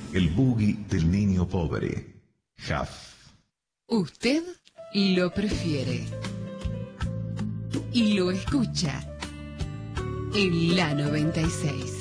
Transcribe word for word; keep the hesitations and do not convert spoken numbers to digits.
el boogie del niño pobre. Huff. Usted lo prefiere y lo escucha en la noventa y seis.